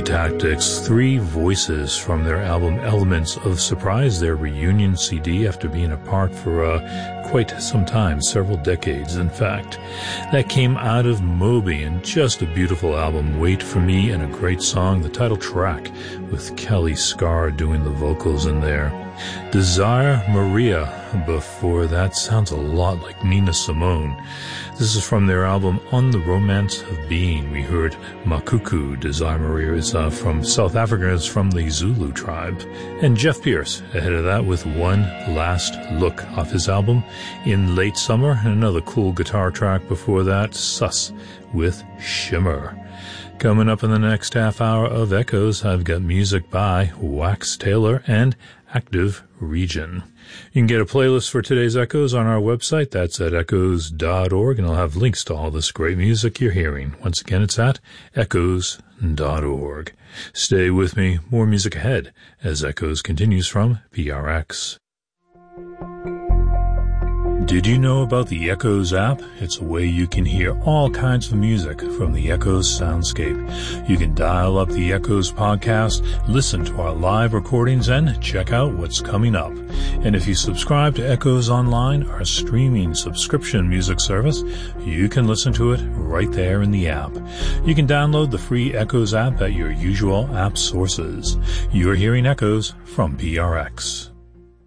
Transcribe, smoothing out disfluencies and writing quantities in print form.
Tactics, three voices from their album Elements of Surprise, their reunion CD after being apart for quite some time, several decades in fact. That came out of Moby, and just a beautiful album, Wait For Me, and a great song, the title track, with Kelly Scar doing the vocals in there. Desire Maria, before that, sounds a lot like Nina Simone. This is from their album On the Romance of Being. We heard Makuku. Desire Maria is from South Africa, is from the Zulu tribe. And Jeff Pierce ahead of that with One Last Look off his album In Late Summer. And another cool guitar track before that, Sus with Shimmer. Coming up in the next half hour of Echoes, I've got music by Wax Taylor and Active Region. You can get a playlist for today's Echoes on our website. That's at echoes.org, and I'll have links to all this great music you're hearing. Once again, it's at echoes.org. Stay with me. More music ahead as Echoes continues from PRX. Did you know about the Echoes app? It's a way you can hear all kinds of music from the Echoes soundscape. You can dial up the Echoes podcast, listen to our live recordings, and check out what's coming up. And if you subscribe to Echoes Online, our streaming subscription music service, you can listen to it right there in the app. You can download the free Echoes app at your usual app sources. You're hearing Echoes from PRX.